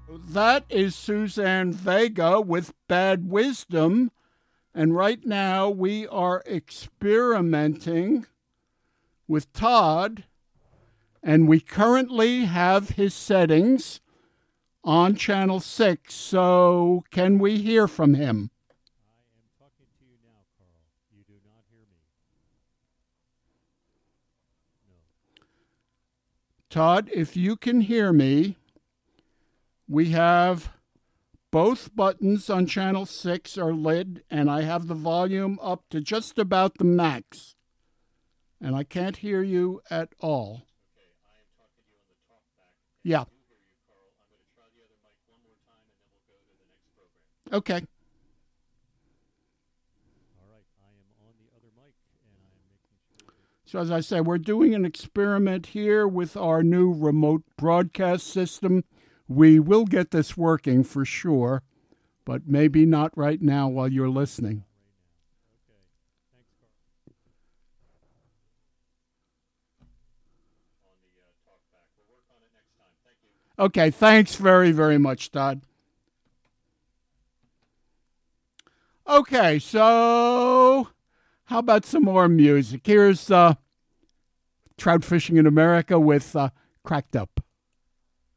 That is Suzanne Vega with Bad Wisdom. And right now we are experimenting with Todd, and we currently have his settings on channel 6. So can we hear from him? I am talking to you now, Carl. You do not hear me. No. Todd, if you can hear me, we have both buttons on channel 6 are lit, and I have the volume up to just about the max. And I can't hear you at all. Okay, I am talking to you on the talk back. Yeah. I do hear you, Carl. I'm going to try the other mic one more time, and then we'll go to the next program. Okay. All right, I am on the other mic, and I am making sure that... So as I say, we're doing an experiment here with our new remote broadcast system. We will get this working for sure, but maybe not right now while you're listening. Okay, thanks, Carl. On the talk back. We'll work on it next time. Thank you. Okay, thanks very, very much, Todd. Okay, so how about some more music? Here's Trout Fishing in America with Cracked Up.